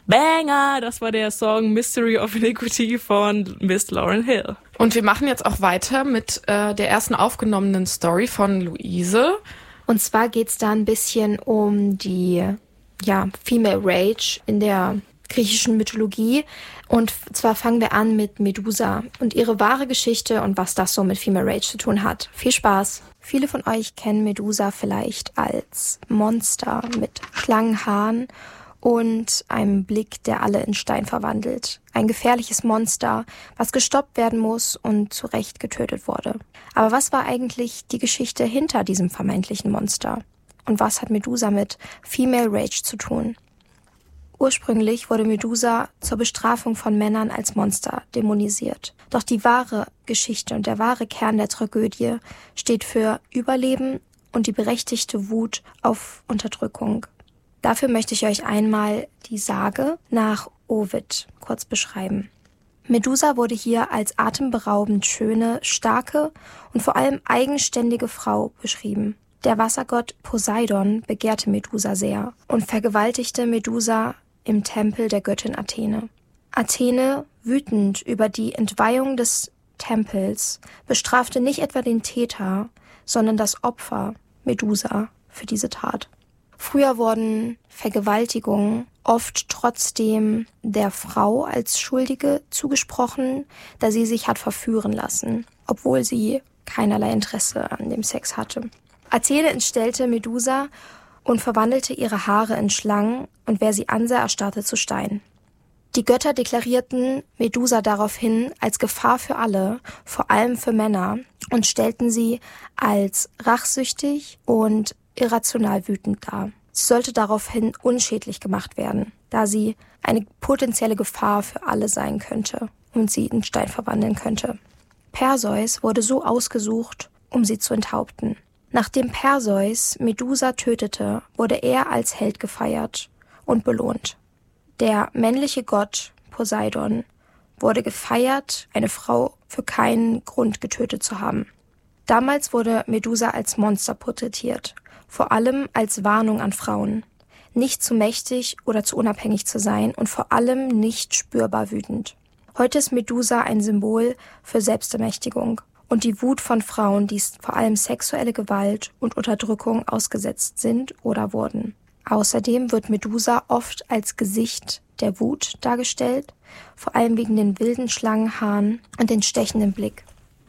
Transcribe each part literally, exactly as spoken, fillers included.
Banger! Das war der Song Mystery of Iniquity von Miss Lauryn Hill. Und wir machen jetzt auch weiter mit äh, der ersten aufgenommenen Story von Luise. Und zwar geht's da ein bisschen um die ja, Female Rage in der griechischen Mythologie. Und zwar fangen wir an mit Medusa und ihre wahre Geschichte und was das so mit Female Rage zu tun hat. Viel Spaß! Viele von euch kennen Medusa vielleicht als Monster mit Schlangenhaaren und einem Blick, der alle in Stein verwandelt. Ein gefährliches Monster, was gestoppt werden muss und zu Recht getötet wurde. Aber was war eigentlich die Geschichte hinter diesem vermeintlichen Monster? Und was hat Medusa mit Female Rage zu tun? Ursprünglich wurde Medusa zur Bestrafung von Männern als Monster dämonisiert. Doch die wahre Geschichte und der wahre Kern der Tragödie steht für Überleben und die berechtigte Wut auf Unterdrückung. Dafür möchte ich euch einmal die Sage nach Ovid kurz beschreiben. Medusa wurde hier als atemberaubend schöne, starke und vor allem eigenständige Frau beschrieben. Der Wassergott Poseidon begehrte Medusa sehr und vergewaltigte Medusa im Tempel der Göttin Athene. Athene, wütend über die Entweihung des Tempels, bestrafte nicht etwa den Täter, sondern das Opfer, Medusa, für diese Tat. Früher wurden Vergewaltigungen oft trotzdem der Frau als Schuldige zugesprochen, da sie sich hat verführen lassen, obwohl sie keinerlei Interesse an dem Sex hatte. Athene entstellte Medusa und verwandelte ihre Haare in Schlangen und wer sie ansah, erstarrte zu Stein. Die Götter deklarierten Medusa daraufhin als Gefahr für alle, vor allem für Männer, und stellten sie als rachsüchtig und irrational wütend dar. Sie sollte daraufhin unschädlich gemacht werden, da sie eine potenzielle Gefahr für alle sein könnte und sie in Stein verwandeln könnte. Perseus wurde so ausgesucht, um sie zu enthaupten. Nachdem Perseus Medusa tötete, wurde er als Held gefeiert und belohnt. Der männliche Gott Poseidon wurde gefeiert, eine Frau für keinen Grund getötet zu haben. Damals wurde Medusa als Monster porträtiert, vor allem als Warnung an Frauen, nicht zu mächtig oder zu unabhängig zu sein und vor allem nicht spürbar wütend. Heute ist Medusa ein Symbol für Selbstermächtigung und die Wut von Frauen, die vor allem sexuelle Gewalt und Unterdrückung ausgesetzt sind oder wurden. Außerdem wird Medusa oft als Gesicht der Wut dargestellt, vor allem wegen den wilden Schlangenhaaren und den stechenden Blick.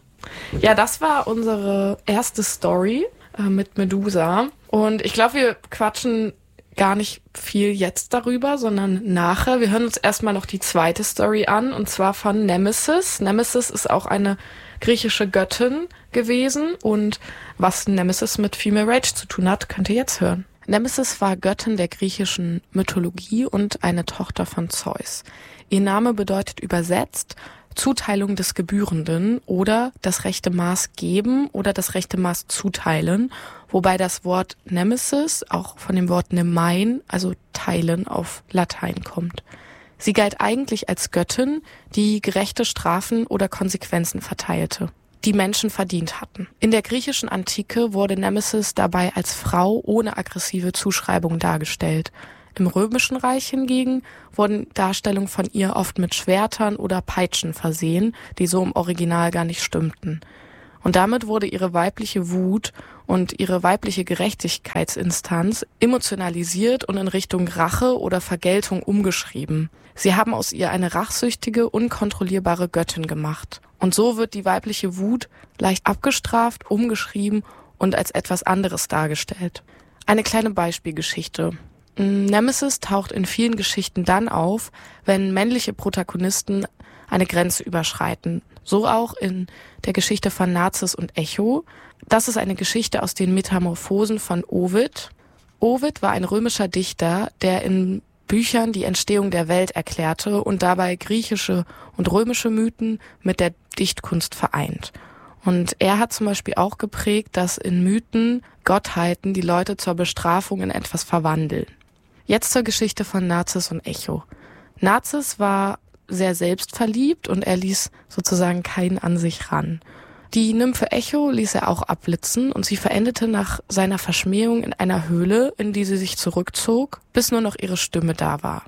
Ja, das war unsere erste Story äh, mit Medusa. Und ich glaube, wir quatschen gar nicht viel jetzt darüber, sondern nachher. Wir hören uns erstmal noch die zweite Story an, und zwar von Nemesis. Nemesis ist auch eine griechische Göttin gewesen, und was Nemesis mit Female Rage zu tun hat, könnt ihr jetzt hören. Nemesis war Göttin der griechischen Mythologie und eine Tochter von Zeus. Ihr Name bedeutet übersetzt Zuteilung des Gebührenden oder das rechte Maß geben oder das rechte Maß zuteilen, wobei das Wort Nemesis auch von dem Wort Nemein, also teilen, auf Latein kommt. Sie galt eigentlich als Göttin, die gerechte Strafen oder Konsequenzen verteilte, die Menschen verdient hatten. In der griechischen Antike wurde Nemesis dabei als Frau ohne aggressive Zuschreibung dargestellt. Im Römischen Reich hingegen wurden Darstellungen von ihr oft mit Schwertern oder Peitschen versehen, die so im Original gar nicht stimmten. Und damit wurde ihre weibliche Wut und ihre weibliche Gerechtigkeitsinstanz emotionalisiert und in Richtung Rache oder Vergeltung umgeschrieben. Sie haben aus ihr eine rachsüchtige, unkontrollierbare Göttin gemacht. Und so wird die weibliche Wut leicht abgestraft, umgeschrieben und als etwas anderes dargestellt. Eine kleine Beispielgeschichte. Nemesis taucht in vielen Geschichten dann auf, wenn männliche Protagonisten eine Grenze überschreiten. So auch in der Geschichte von Narzis und Echo. Das ist eine Geschichte aus den Metamorphosen von Ovid. Ovid war ein römischer Dichter, der in Büchern die Entstehung der Welt erklärte und dabei griechische und römische Mythen mit der Dichtkunst vereint. Und er hat zum Beispiel auch geprägt, dass in Mythen Gottheiten die Leute zur Bestrafung in etwas verwandeln. Jetzt zur Geschichte von Narzis und Echo. Narzis war sehr selbstverliebt und er ließ sozusagen keinen an sich ran. Die Nymphe Echo ließ er auch abblitzen und sie verendete nach seiner Verschmähung in einer Höhle, in die sie sich zurückzog, bis nur noch ihre Stimme da war.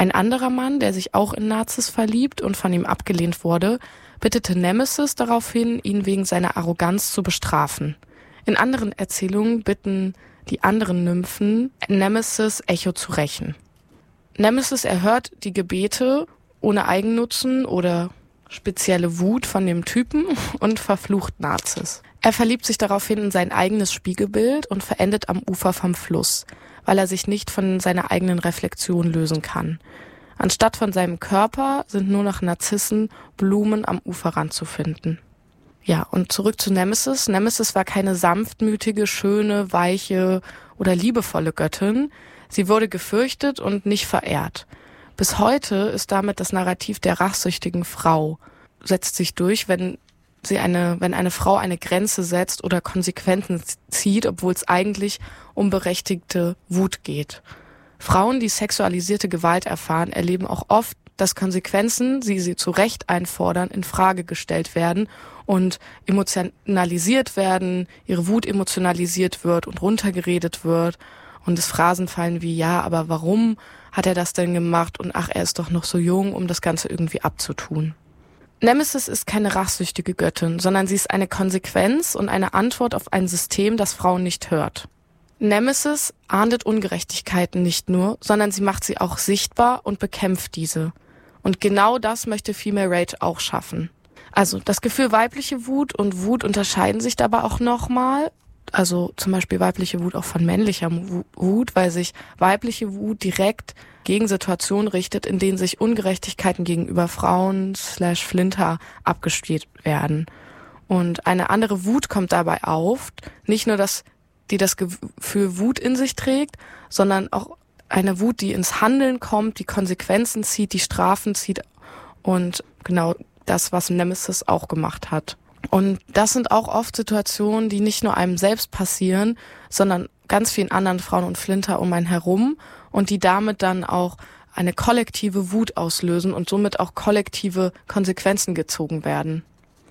Ein anderer Mann, der sich auch in Narziss verliebt und von ihm abgelehnt wurde, bittete Nemesis daraufhin, ihn wegen seiner Arroganz zu bestrafen. In anderen Erzählungen bitten die anderen Nymphen Nemesis, Echo zu rächen. Nemesis erhört die Gebete ohne Eigennutzen oder spezielle Wut von dem Typen und verflucht Narziss. Er verliebt sich daraufhin in sein eigenes Spiegelbild und verendet am Ufer vom Fluss, weil er sich nicht von seiner eigenen Reflexion lösen kann. Anstatt von seinem Körper sind nur noch Narzissen, Blumen am Uferrand zu finden. Ja, und zurück zu Nemesis. Nemesis war keine sanftmütige, schöne, weiche oder liebevolle Göttin. Sie wurde gefürchtet und nicht verehrt. Bis heute ist damit das Narrativ der rachsüchtigen Frau, setzt sich durch, wenn sie eine, wenn eine Frau eine Grenze setzt oder Konsequenzen zieht, obwohl es eigentlich um berechtigte Wut geht. Frauen, die sexualisierte Gewalt erfahren, erleben auch oft, dass Konsequenzen, die sie zu Recht einfordern, in Frage gestellt werden und emotionalisiert werden, ihre Wut emotionalisiert wird und runtergeredet wird und es Phrasen fallen wie, ja, aber warum hat er das denn gemacht und ach, er ist doch noch so jung, um das Ganze irgendwie abzutun. Nemesis ist keine rachsüchtige Göttin, sondern sie ist eine Konsequenz und eine Antwort auf ein System, das Frauen nicht hört. Nemesis ahndet Ungerechtigkeiten nicht nur, sondern sie macht sie auch sichtbar und bekämpft diese. Und genau das möchte Female Rage auch schaffen. Also das Gefühl weibliche Wut und Wut unterscheiden sich dabei auch nochmal. Also zum Beispiel weibliche Wut auch von männlicher Wut, weil sich weibliche Wut direkt gegen Situationen richtet, in denen sich Ungerechtigkeiten gegenüber Frauen slash Flinter abgespielt werden. Und eine andere Wut kommt dabei auf, nicht nur, dass die das Gefühl Wut in sich trägt, sondern auch eine Wut, die ins Handeln kommt, die Konsequenzen zieht, die Strafen zieht und genau das, was Nemesis auch gemacht hat. Und das sind auch oft Situationen, die nicht nur einem selbst passieren, sondern ganz vielen anderen Frauen und Flinter um einen herum und die damit dann auch eine kollektive Wut auslösen und somit auch kollektive Konsequenzen gezogen werden.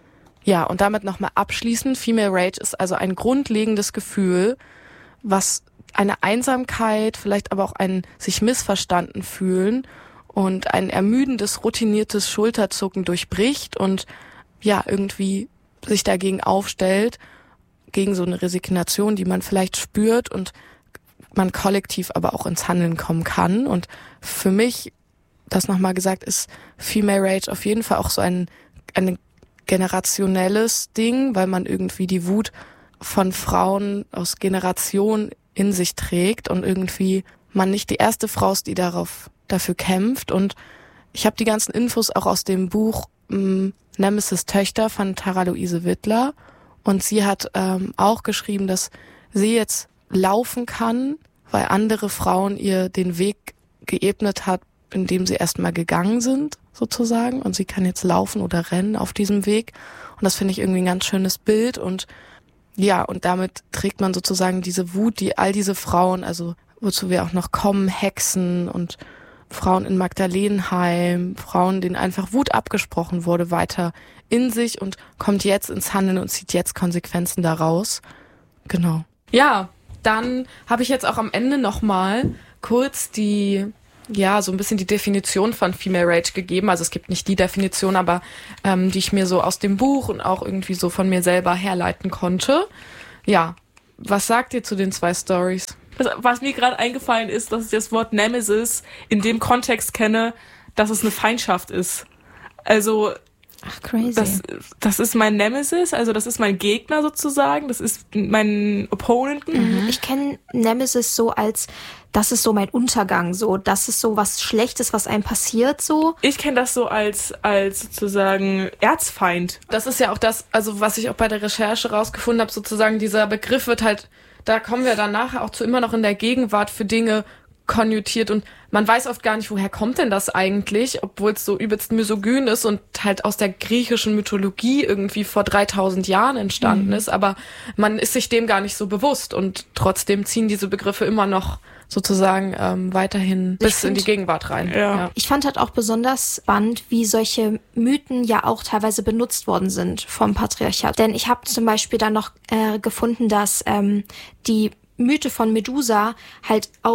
Ja, und damit nochmal abschließend, Female Rage ist also ein grundlegendes Gefühl, was eine Einsamkeit, vielleicht aber auch ein sich missverstanden fühlen und ein ermüdendes, routiniertes Schulterzucken durchbricht und ja, irgendwie sich dagegen aufstellt, gegen so eine Resignation, die man vielleicht spürt und man kollektiv aber auch ins Handeln kommen kann. Und für mich, das nochmal gesagt, ist Female Rage auf jeden Fall auch so ein, ein generationelles Ding, weil man irgendwie die Wut von Frauen aus Generationen in sich trägt und irgendwie man nicht die erste Frau ist, die darauf dafür kämpft. Und ich habe die ganzen Infos auch aus dem Buch ähm, Nemesis Töchter von Tara Luise Wittler und sie hat ähm, auch geschrieben, dass sie jetzt laufen kann, weil andere Frauen ihr den Weg geebnet hat, in dem sie erstmal gegangen sind, sozusagen, und sie kann jetzt laufen oder rennen auf diesem Weg und das finde ich irgendwie ein ganz schönes Bild und ja, und damit trägt man sozusagen diese Wut, die all diese Frauen, also wozu wir auch noch kommen, Hexen und Frauen in Magdalenheim, Frauen, denen einfach Wut abgesprochen wurde, weiter in sich und kommt jetzt ins Handeln und zieht jetzt Konsequenzen daraus. Genau. Ja, dann habe ich jetzt auch am Ende nochmal kurz die, ja, so ein bisschen die Definition von Female Rage gegeben. Also es gibt nicht die Definition, aber ähm, die ich mir so aus dem Buch und auch irgendwie so von mir selber herleiten konnte. Ja, was sagt ihr zu den zwei Stories? Was mir gerade eingefallen ist, dass ich das Wort Nemesis in dem Kontext kenne, dass es eine Feindschaft ist. Also Ach, crazy. Das, das ist mein Nemesis, also das ist mein Gegner sozusagen, das ist mein Opponent. Mhm. Ich kenne Nemesis so als, das ist so mein Untergang, so, das ist so was Schlechtes, was einem passiert, so. Ich kenne das so als, als sozusagen Erzfeind. Das ist ja auch das, also was ich auch bei der Recherche rausgefunden habe, sozusagen dieser Begriff wird halt, da kommen wir dann nachher auch zu immer noch in der Gegenwart für Dinge konnotiert und man weiß oft gar nicht, woher kommt denn das eigentlich, obwohl es so übelst misogyn ist und halt aus der griechischen Mythologie irgendwie vor dreitausend Jahren entstanden mhm. ist, aber man ist sich dem gar nicht so bewusst und trotzdem ziehen diese Begriffe immer noch sozusagen ähm, weiterhin bis find, in die Gegenwart rein. Ja. Ja. Ich fand halt auch besonders spannend, wie solche Mythen ja auch teilweise benutzt worden sind vom Patriarchat. Denn ich habe zum Beispiel dann noch äh, gefunden, dass ähm, die Mythe von Medusa halt auch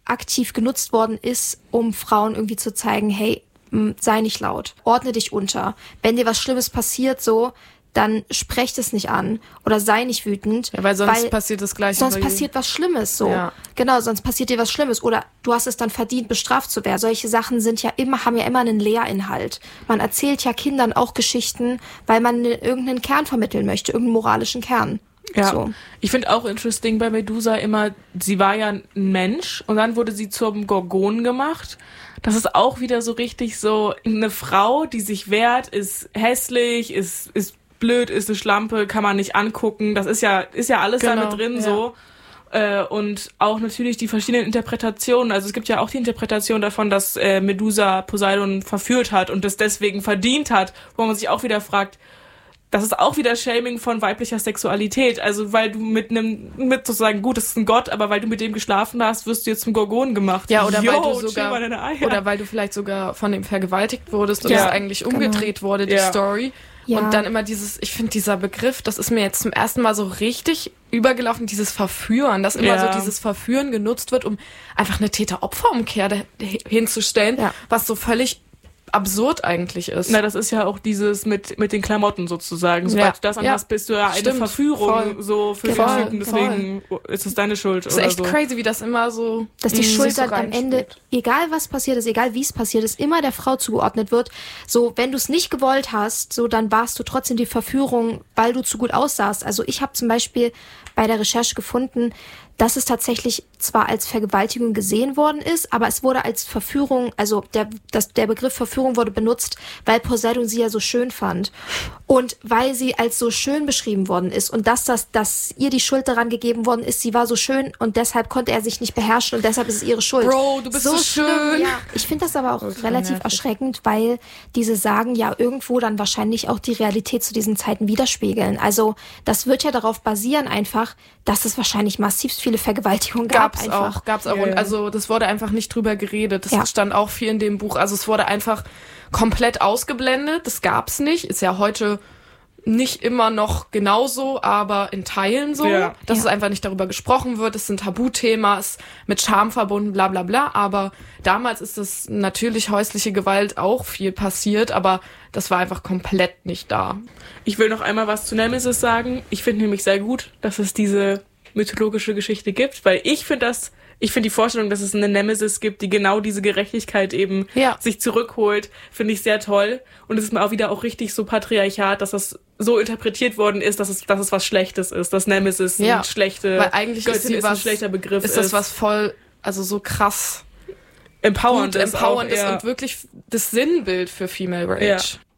aktiv genutzt worden ist, um Frauen irgendwie zu zeigen, hey, m, sei nicht laut, ordne dich unter. Wenn dir was Schlimmes passiert, so, dann sprecht es nicht an oder sei nicht wütend. Ja, weil sonst weil passiert das Gleiche. Sonst passiert was Schlimmes, so. Ja. Genau, sonst passiert dir was Schlimmes oder du hast es dann verdient, bestraft zu werden. Solche Sachen sind ja immer, haben ja immer einen Lehrinhalt. Man erzählt ja Kindern auch Geschichten, weil man irgendeinen Kern vermitteln möchte, irgendeinen moralischen Kern. Ja, so. Ich finde auch interesting bei Medusa immer, sie war ja ein Mensch und dann wurde sie zum Gorgon gemacht. Das ist auch wieder so richtig so eine Frau, die sich wehrt, ist hässlich, ist, ist blöd, ist eine Schlampe, kann man nicht angucken. Das ist ja, ist ja alles Genau, da mit drin, ja. so. Äh, und auch natürlich die verschiedenen Interpretationen. Also es gibt ja auch die Interpretation davon, dass äh, Medusa Poseidon verführt hat und das deswegen verdient hat, wo man sich auch wieder fragt, das ist auch wieder Shaming von weiblicher Sexualität. Also weil du mit einem, mit sozusagen, gut, das ist ein Gott, aber weil du mit dem geschlafen hast, wirst du jetzt zum Gorgon gemacht. Ja, oder Yo, weil du chill sogar mal deine Eier. oder weil du vielleicht sogar von dem vergewaltigt wurdest und Ja, es eigentlich umgedreht wurde, die Ja. Story. Ja. Und dann immer dieses, ich finde dieser Begriff, das ist mir jetzt zum ersten Mal so richtig übergelaufen, dieses Verführen, dass immer Ja. so dieses Verführen genutzt wird, um einfach eine Täter-Opfer-Umkehr da- hinzustellen, Ja. was so völlig absurd eigentlich ist. Na, das ist ja auch dieses mit mit den Klamotten sozusagen. Sobald Ja. du das Ja. anhast, bist du ja eine Stimmt. Verführung Voll. so für Voll. den Typen. Deswegen ist es deine Schuld Das ist oder echt so. crazy, wie das immer so Dass die mh, Schuld sich so dann am Ende, reinspielt. egal was passiert ist, egal wie es passiert ist, immer der Frau zugeordnet wird. So, wenn du es nicht gewollt hast, so dann warst du trotzdem die Verführung, weil du zu gut aussahst. Also ich habe zum Beispiel bei der Recherche gefunden, dass es tatsächlich zwar als Vergewaltigung gesehen worden ist, aber es wurde als Verführung, also der, das, der Begriff Verführung wurde benutzt, weil Poseidon sie ja so schön fand. Und weil sie als so schön beschrieben worden ist und dass, das, dass ihr die Schuld daran gegeben worden ist, sie war so schön und deshalb konnte er sich nicht beherrschen und deshalb ist es ihre Schuld. Bro, du bist so schlimm, schön. Ja. Ich finde das aber auch Das ist relativ nervig. erschreckend, weil diese Sagen ja irgendwo dann wahrscheinlich auch die Realität zu diesen Zeiten widerspiegeln. Also das wird ja darauf basieren einfach, dass es wahrscheinlich massivst viele Vergewaltigungen gab. Gab's einfach. auch, gab's auch. Ja, Und ja. also das wurde einfach nicht drüber geredet. Das Ja. stand auch viel in dem Buch. Also es wurde einfach komplett ausgeblendet. Das gab's nicht. Ist ja heute nicht immer noch genauso, aber in Teilen so, Ja. dass Ja. es einfach nicht darüber gesprochen wird. Es ist ein Tabuthema, es ist mit Scham verbunden, bla bla bla. Aber damals ist es natürlich häusliche Gewalt auch viel passiert, aber das war einfach komplett nicht da. Ich will noch einmal was zu Nemesis sagen. Ich finde nämlich sehr gut, dass es diese mythologische Geschichte gibt, weil ich finde das, ich finde die Vorstellung, dass es eine Nemesis gibt, die genau diese Gerechtigkeit eben Ja. sich zurückholt, finde ich sehr toll. Und es ist mir auch wieder auch richtig so Patriarchat, dass das so interpretiert worden ist, dass es, dass es was Schlechtes ist, dass Nemesis Ja. eine schlechte Weil eigentlich ist Göttin sie ist, ein was, schlechter Begriff ist das was voll, also so krass empowernd gut, ist, empowernd auch, ist ja. und wirklich das Sinnbild für Female Rage. Ja.